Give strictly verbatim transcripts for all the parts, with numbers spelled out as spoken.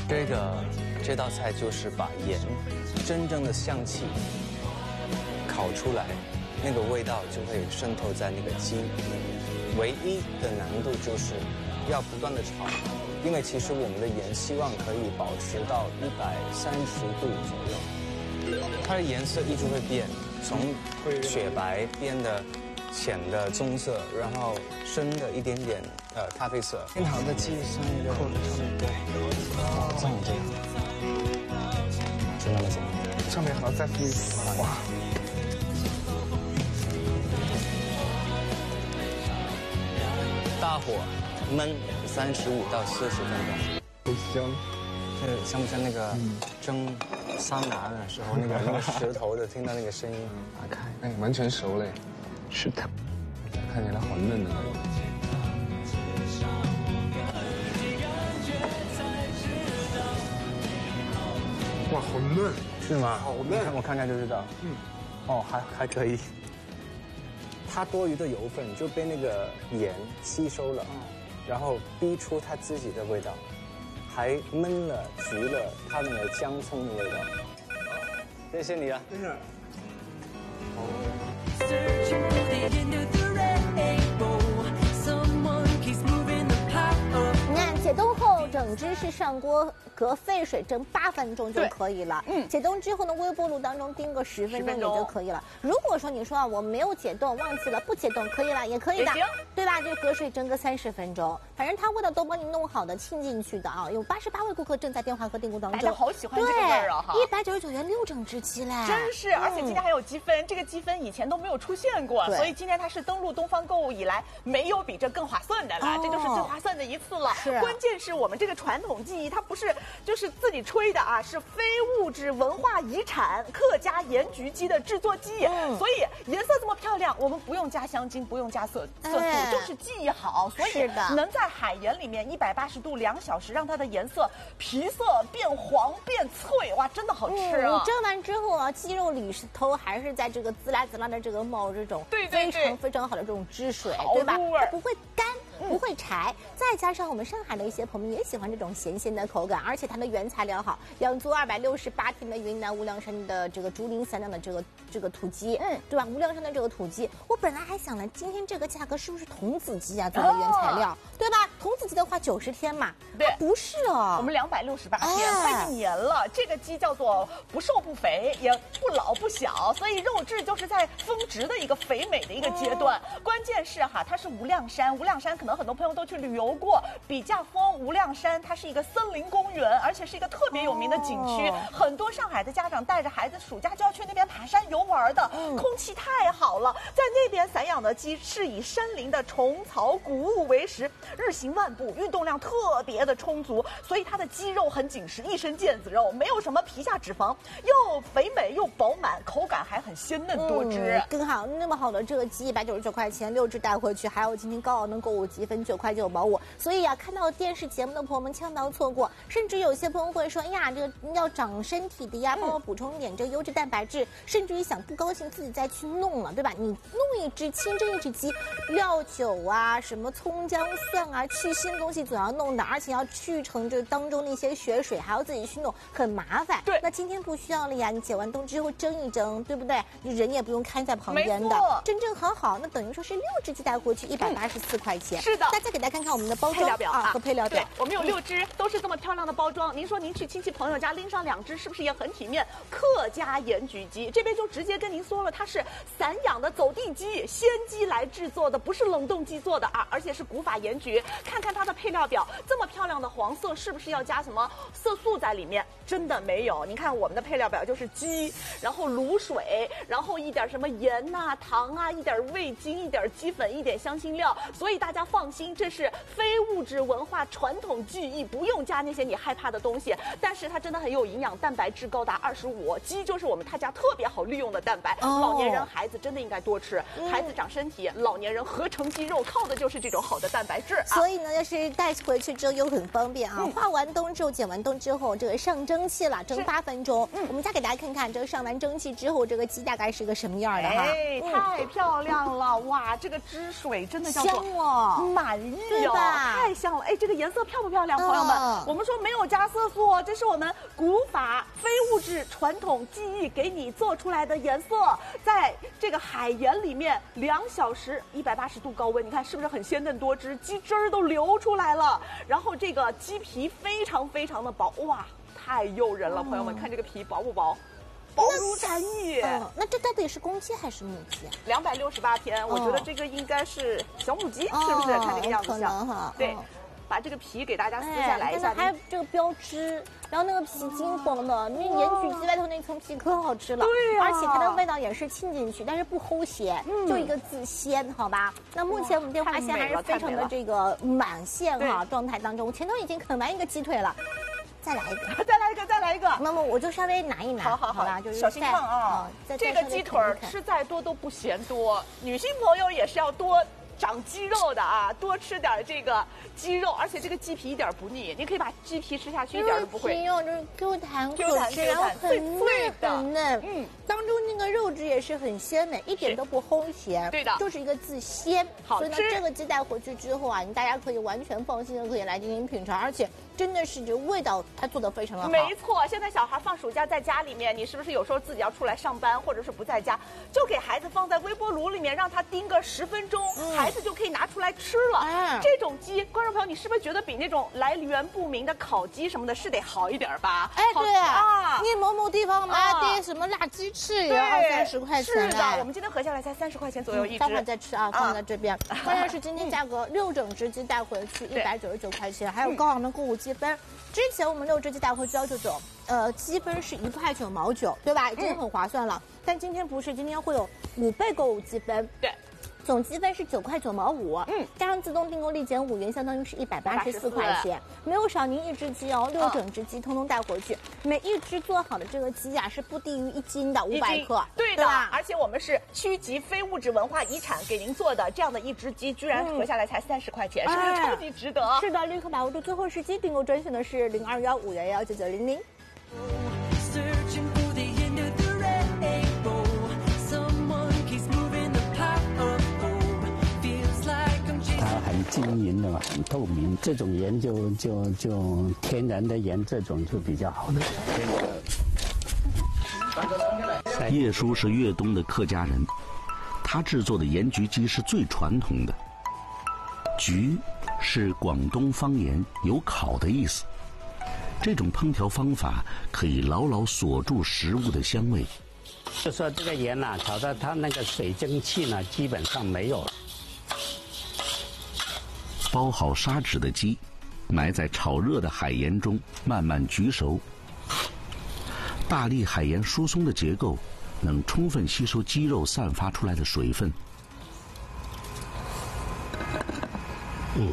这个这道菜就是把盐真正的香气烤出来，那个味道就会渗透在那个鸡。唯一的难度就是要不断的炒，因为其实我们的盐希望可以保持到一百三十度左右，它的颜色一直会变，从雪白变得浅的棕色，然后深的一点点呃咖啡色。煎好的鸡上一个扣子上面对，哦，这样这样，就那么简单。 上面还要再敷一层，哇！ 大火焖三十五到四十分钟， 很香。 这像不像那个蒸桑拿的时候那个那个石头的听到那个声音？ 打开，哎，完全熟嘞，是的，看起来好嫩的那种。哇，好嫩， 是吗？ 好嫩， 我看看就知道。嗯，哦，还还可以。它多余的油分就被那个盐吸收了，然后逼出它自己的味道，还焖了、焗了它那个姜葱的味道。谢谢你啊！ 真是。 你看解冻后，整只是上锅隔沸水蒸八分钟就可以了。嗯，解冻之后呢，微波炉当中叮个十分钟也就可以了。如果说你说啊，我没有解冻，忘记了不解冻可以了，也可以的，对吧？就隔水蒸个三十分钟，反正它味道都帮你弄好的，沁进去的啊。有八十八位顾客正在电话和订购当中， 大家好喜欢这个味儿啊！哈， 一百九十九元六整只鸡嘞， 真是！而且今天还有积分，这个积分以前都没有出现过，所以今天它是登录东方购物以来没有比这更划算的了，这就是最划算的一次了。是，关键是我们这个传统技艺，它不是就是自己吹的啊，是非物质文化遗产客家盐焗鸡的制作技艺，嗯、所以颜色这么漂亮，我们不用加香精，不用加色色素，哎、就是技艺好，所以能在海盐里面一百八十度两小时，让它的颜色皮色变黄变脆，哇，真的好吃啊！ 嗯、蒸完之后啊，鸡肉里头还是在这个滋啦滋啦的这个冒这种对对对非常非常好的这种汁水，对吧？它不会干。不会柴，再加上我们上海的一些朋友也喜欢这种咸咸的口感，而且它的原材料好，养足二百六十八天的云南无量山的这个竹林散养的这个这个土鸡，嗯，对吧？无量山的这个土鸡，我本来还想了，今天这个价格是不是童子鸡啊？作为原材料，哦、对吧？童子鸡的话九十天嘛， 对， 不是哦， 我们两百六十八天，快、哎、一年了。这个鸡叫做不瘦不肥，也不老不小，所以肉质就是在峰值的一个肥美的一个阶段。哦、关键是哈，它是无量山，无量山可能很多朋友都去旅游过，笔架峰无量山，它是一个森林公园，而且是一个特别有名的景区。哦、很多上海的家长带着孩子暑假就要去那边爬山游玩的，嗯、空气太好了。在那边散养的鸡是以山林的虫草谷物为食，日行万步，运动量特别的充足，所以它的鸡肉很紧实，一身腱子肉，没有什么皮下脂肪，又肥美又饱满，口感还很鲜嫩多汁。 嗯、更好，那么好的这个鸡一百九十九块钱，六只带回去，还有今天高奥能购物积分九块九毛五。所以啊，看到电视节目的朋友们千万不要错过，甚至有些朋友会说，哎呀，这个要长身体的呀，帮我补充一点这个优质蛋白质，嗯、甚至于想不高兴自己再去弄了，对吧？你弄一只清蒸一只鸡，料酒啊，什么葱姜蒜啊，去腥的东西总要弄的，而且要去成这当中那些血水，还要自己去弄，很麻烦。 对， 那今天不需要了呀，你解完冻之后蒸一蒸，对不对？你人也不用看在旁边的，真正很好。那等于说是六只鸡带回去一百八十四块钱。 嗯、是的， 大家给大家看看我们的包装配料表啊和配料表。 我们有六只，都是这么漂亮的包装。您说您去亲戚朋友家拎上两只，是不是也很体面？客家盐焗鸡这边就直接跟您说了，它是散养的走地鸡、鲜鸡来制作的，不是冷冻鸡做的啊，而且是古法盐焗。看看它的配料表，这么漂亮的黄色，是不是要加什么色素在里面？真的没有。您看我们的配料表就是鸡，然后卤水，然后一点什么盐呐、啊、糖啊，一点味精，一点鸡粉，一点香辛料，所以大家放心，这是非物质文化传统技艺，不用加那些你害怕的东西。但是它真的很有营养，蛋白质高达二十五。鸡就是我们他家特别好利用的蛋白，哦、老年人、孩子真的应该多吃。嗯、孩子长身体，老年人合成肌肉，靠的就是这种好的蛋白质。 所以呢，要是带回去之后又很方便啊。嗯、化完冻之后，解完冻之后，这个上蒸汽了，蒸八分钟。嗯、我们家给大家看看，这个上完蒸汽之后，这个鸡大概是个什么样的哈？ 哎， 嗯、 太漂亮了！哇，这个汁水真的叫做香哦。 满意对哦， 吧太香了！哎，这个颜色漂不漂亮，朋友们？ 嗯我们说没有加色素哦，这是我们古法非物质传统技艺给你做出来的颜色，在这个海盐里面两小时，一百八十度高温，你看是不是很鲜嫩多汁？鸡汁儿都流出来了，然后这个鸡皮非常非常的薄，哇，太诱人了！朋友们，看这个皮薄不薄？薄如蝉翼。 嗯，那这到底是公鸡还是母鸡啊？ 两百六十八天，我觉得这个应该是小母鸡，是不是？看这个样子可像。 能哈。 对嗯， 把这个皮给大家撕下来一下。 哎还有这个标志，然后那个皮金黄的，那盐焗鸡外头那层皮可好吃了。 对呀而且它的味道也是沁进去，但是不齁咸，就一个字鲜，好吧？那目前我们电话线还是非常的这个满线哈状态当中，前头已经啃完一个鸡腿了。再来一个， 再来一个，再来一个。 那么我就稍微拿一拿， 好好好吧，就是小心烫啊。这个鸡腿吃再多都不嫌多，女性朋友也是要多长肌肉的啊，多吃点这个鸡肉，而且这个鸡皮一点不腻，你可以把鸡皮吃下去，一点都不会。 鸡肉就是 Q 弹 Q 弹可吃，然后很嫩很嫩， 嗯， 当中那个肉质也是很鲜美，一点都不齁咸。 对的， 就是一个字鲜。 好吃。 所以呢，这个鸡带回去之后啊，你大家可以完全放心的可以来进行品尝，而且真的是这味道它做的非常的好。 没错，现在小孩放暑假在家里面，你是不是有时候自己要出来上班，或者是不在家，就给孩子放在微波炉里面，让他叮个十分钟，嗯、孩子就可以拿出来吃了。嗯、这种鸡，观众朋友，你是不是觉得比那种来源不明的烤鸡什么的是得好一点吧？ 哎，对啊，你某某地方买啊点什么辣鸡翅也要二三十块钱。 是的，我们今天合下来才三十块钱左右一只。 待会儿再吃啊，放在这边。关键是今天价格六整只鸡带回去一百九十九块钱，还有高昂的购物积分。之前我们六只鸡带回去幺九九，呃，积分是一块九毛九，对吧？已经很划算了。但今天不是，今天会有五倍购物积分。 对。 总积分是九块九毛五，嗯，加上自动订购立减五元，相当于是一百八十四块钱，没有少您一只鸡哦，六整只鸡通通带回去，每一只做好的这个鸡啊是不低于一斤的，五百克， 对的，而且我们是区级非物质文化遗产给您做的这样的一只鸡，居然合下来才三十块钱，是不是超级值得？ 是的，立刻把握住最后时机，订购专线的是零二幺五幺幺九九零零。 均匀的很透明，这种盐就就就天然的盐，这种就比较好的。 叶叔是粤东的客家人，他制作的盐焗鸡是最传统的。焗是广东方言，有烤的意思。这种烹调方法可以牢牢锁住食物的香味。 就说这个盐呐、啊，炒到它那个水蒸气呢，基本上没有了。 包好砂纸的鸡，埋在炒热的海盐中，慢慢焗熟。大粒海盐疏松的结构，能充分吸收鸡肉散发出来的水分。 嗯，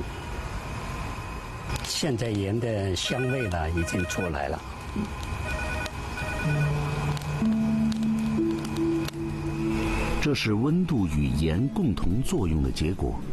现在盐的香味呢已经出来了。 这是温度与盐共同作用的结果。